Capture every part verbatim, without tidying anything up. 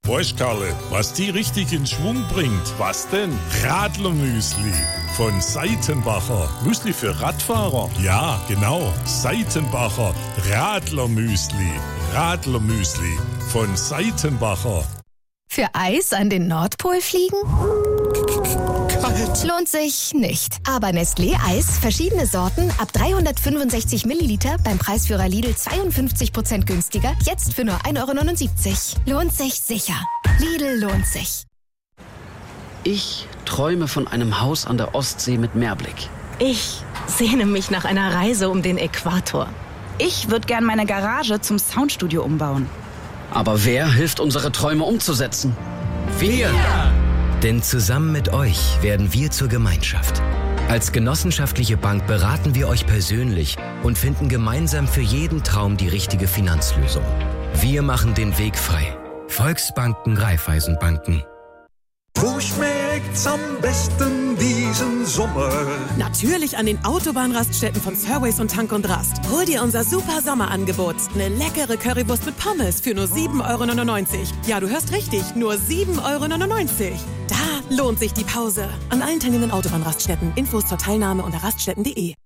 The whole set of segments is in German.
Weißt Karle, was die richtig in Schwung bringt? Was denn? Radlermüsli von Seitenbacher. Müsli für Radfahrer? Ja, genau. Seitenbacher Radlermüsli. Radlermüsli von Seitenbacher. Für Eis an den Nordpol fliegen? Kalt. Lohnt sich nicht. Aber Nestlé Eis, verschiedene Sorten, ab dreihundertfünfundsechzig Milliliter, beim Preisführer Lidl zweiundfünfzig Prozent günstiger, jetzt für nur ein Euro neunundsiebzig. Lohnt sich sicher. Lidl lohnt sich. Ich träume von einem Haus an der Ostsee mit Meerblick. Ich sehne mich nach einer Reise um den Äquator. Ich würde gern meine Garage zum Soundstudio umbauen. Aber wer hilft, unsere Träume umzusetzen? Wir! Denn zusammen mit euch werden wir zur Gemeinschaft. Als genossenschaftliche Bank beraten wir euch persönlich und finden gemeinsam für jeden Traum die richtige Finanzlösung. Wir machen den Weg frei. Volksbanken, Raiffeisenbanken. Wo schmeckt's am besten diesen Sommer? Natürlich an den Autobahnraststätten von Surways und Tank und Rast. Hol dir unser super Sommerangebot. Eine leckere Currywurst mit Pommes für nur sieben Euro neunundneunzig. Ja, du hörst richtig, nur sieben Euro neunundneunzig. Da lohnt sich die Pause. An allen teilnehmenden Autobahnraststätten. Infos zur Teilnahme unter raststätten punkt de.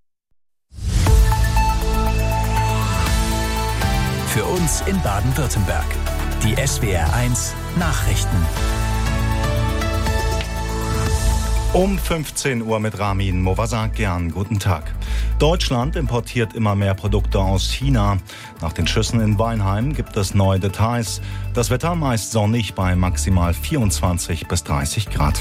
Für uns in Baden-Württemberg. Die S W R eins Nachrichten. Um fünfzehn Uhr mit Ramin Movasakian. Guten Tag. Deutschland importiert immer mehr Produkte aus China. Nach den Schüssen in Weinheim gibt es neue Details. Das Wetter meist sonnig bei maximal vierundzwanzig bis dreißig Grad.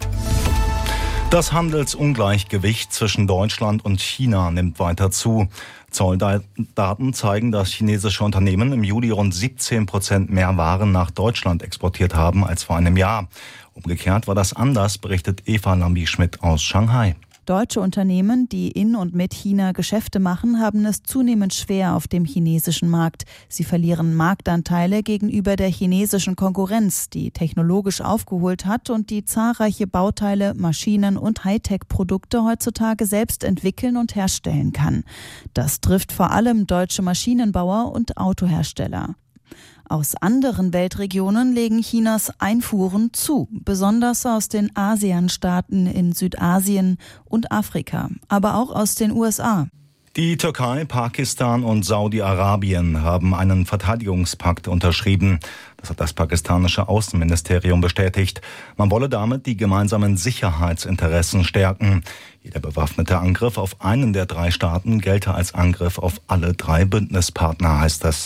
Das Handelsungleichgewicht zwischen Deutschland und China nimmt weiter zu. Zolldaten zeigen, dass chinesische Unternehmen im Juli rund siebzehn Prozent mehr Waren nach Deutschland exportiert haben als vor einem Jahr. Umgekehrt war das anders, berichtet Eva Lambi-Schmidt aus Shanghai. Deutsche Unternehmen, die in und mit China Geschäfte machen, haben es zunehmend schwer auf dem chinesischen Markt. Sie verlieren Marktanteile gegenüber der chinesischen Konkurrenz, die technologisch aufgeholt hat und die zahlreiche Bauteile, Maschinen und Hightech-Produkte heutzutage selbst entwickeln und herstellen kann. Das trifft vor allem deutsche Maschinenbauer und Autohersteller. Aus anderen Weltregionen legen Chinas Einfuhren zu, besonders aus den ASEAN-Staaten in Südasien und Afrika, aber auch aus den U S A. Die Türkei, Pakistan und Saudi-Arabien haben einen Verteidigungspakt unterschrieben. Das hat das pakistanische Außenministerium bestätigt. Man wolle damit die gemeinsamen Sicherheitsinteressen stärken. Jeder bewaffnete Angriff auf einen der drei Staaten gelte als Angriff auf alle drei Bündnispartner, heißt es.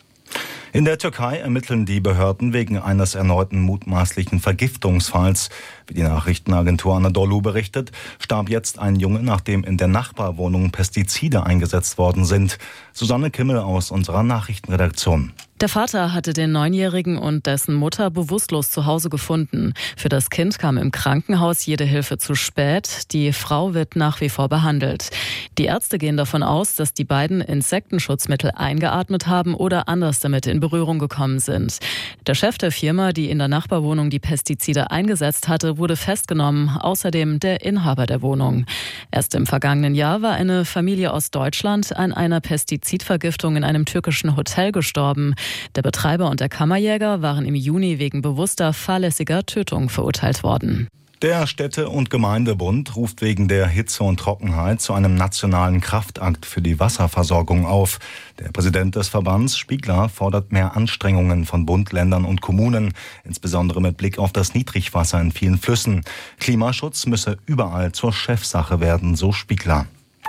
In der Türkei ermitteln die Behörden wegen eines erneuten mutmaßlichen Vergiftungsfalls. Wie die Nachrichtenagentur Anadolu berichtet, starb jetzt ein Junge, nachdem in der Nachbarwohnung Pestizide eingesetzt worden sind. Susanne Kimmel aus unserer Nachrichtenredaktion. Der Vater hatte den Neunjährigen und dessen Mutter bewusstlos zu Hause gefunden. Für das Kind kam im Krankenhaus jede Hilfe zu spät. Die Frau wird nach wie vor behandelt. Die Ärzte gehen davon aus, dass die beiden Insektenschutzmittel eingeatmet haben oder anders damit in Berührung gekommen sind. Der Chef der Firma, die in der Nachbarwohnung die Pestizide eingesetzt hatte, wurde festgenommen. Außerdem der Inhaber der Wohnung. Erst im vergangenen Jahr war eine Familie aus Deutschland an einer Pestizidvergiftung in einem türkischen Hotel gestorben. Der Betreiber und der Kammerjäger waren im Juni wegen bewusster fahrlässiger Tötung verurteilt worden. Der Städte- und Gemeindebund ruft wegen der Hitze und Trockenheit zu einem nationalen Kraftakt für die Wasserversorgung auf. Der Präsident des Verbands, Spiegler, fordert mehr Anstrengungen von Bund, Ländern und Kommunen, insbesondere mit Blick auf das Niedrigwasser in vielen Flüssen. Klimaschutz müsse überall zur Chefsache werden, so Spiegler.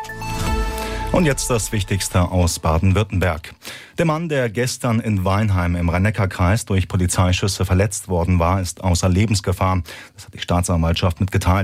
Und jetzt das Wichtigste aus Baden-Württemberg. Der Mann, der gestern in Weinheim im Rhein-Neckar-Kreis durch Polizeischüsse verletzt worden war, ist außer Lebensgefahr. Das hat die Staatsanwaltschaft mitgeteilt.